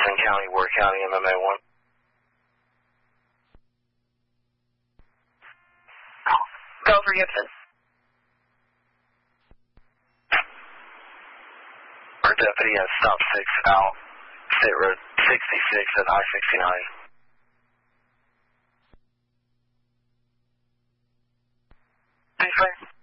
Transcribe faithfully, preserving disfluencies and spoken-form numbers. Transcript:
Jefferson County, Ward County, M M A one. Go for Gibson. Our deputy has stop six out, State Road sixty-six at I sixty-nine. Thanks,